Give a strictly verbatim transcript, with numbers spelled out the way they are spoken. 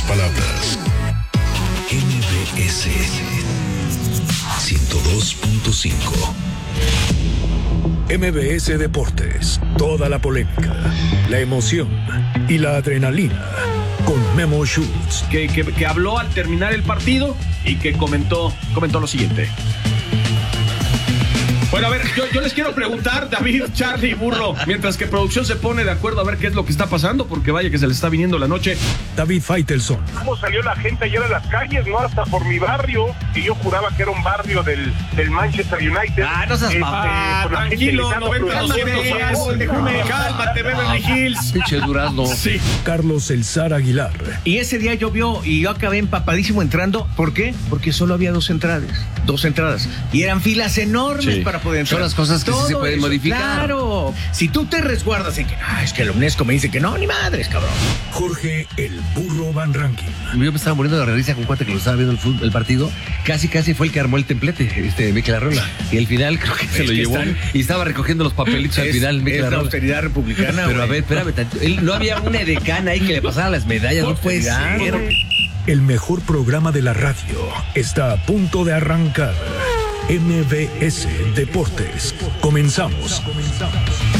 palabras. M B S ciento dos punto cinco. M B S Deportes. Toda la polémica, la emoción y la adrenalina con Memo Schutz. Que, que, que habló al terminar el partido y que comentó, comentó lo siguiente. Bueno, a ver, yo, yo les quiero preguntar, David, Charlie, Burro, mientras que producción se pone de acuerdo a ver qué es lo que está pasando, porque vaya que se les está viniendo la noche. David Faitelson. ¿Cómo salió la gente ayer a las calles, no? Hasta por mi barrio, que yo juraba que era un barrio del, del Manchester United. Ah, no seas Eh, papá. con la gente Tranquilo, gritando, noventa, doscientos, déjame, cálmate, Beverly Hills. Pinche durazno. Sí. Carlos El Zar Aguilar. Y ese día llovió y yo acabé empapadísimo entrando. ¿Por qué? Porque solo había dos entradas. Dos entradas. Y eran filas enormes Sí. para poder entrar. Son las cosas que sí se pueden modificar. Claro. Si tú te resguardas en que, ah, es que la UNESCO me dice que no, ni madres, cabrón. Jorge El Burro Van Ranking. Yo me estaba muriendo de risa con cuate que lo estaba viendo el, fútbol, el partido. Casi, casi fue el que armó el templete, este, Mikel Arreola. Y al final creo que se Es lo que llevó. están- Y estaba recogiendo los papelitos al Es- final, Mikel es la Arreola. austeridad republicana. Pero a güey. ver, espérame, tantito. Él, no había una edecana ahí que le pasara las medallas, no puede Austeridad, ser. güey. El mejor programa de la radio está a punto de arrancar. M B S Deportes. Comenzamos.